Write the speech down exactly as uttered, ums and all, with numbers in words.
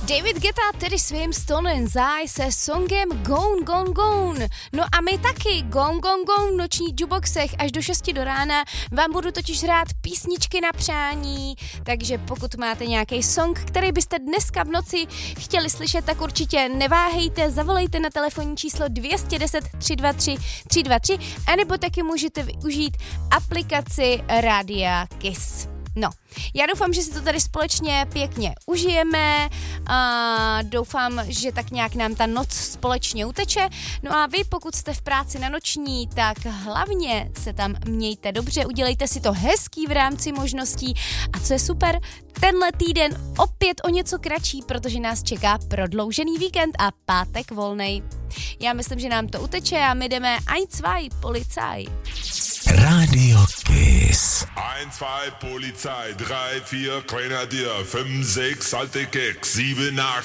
David Guetta tedy svým Stolen Zai se songem Gone, Gone, Gone. No a my taky Gone, Gone, Gone v nočních jukeboxech až do šesti do rána. Vám budu totiž hrát písničky na přání, takže pokud máte nějaký song, který byste dneska v noci chtěli slyšet, tak určitě neváhejte, zavolejte na telefonní číslo dvě deset tři dva tři tři dva tři, anebo taky můžete využít aplikaci Rádia Kiss. No, já doufám, že si to tady společně pěkně užijeme a doufám, že tak nějak nám ta noc společně uteče. No a vy, pokud jste v práci na noční, tak hlavně se tam mějte dobře, udělejte si to hezký v rámci možností. A co je super, tenhle týden opět o něco kratší, protože nás čeká prodloužený víkend a pátek volnej. Já myslím, že nám to uteče a my jdeme ein, zwei, Polizei. Radio Kiss. ein, zwei, Polizei, drei, vier, Grenadier, fünf, sechs, alte Keks, sieben, acht,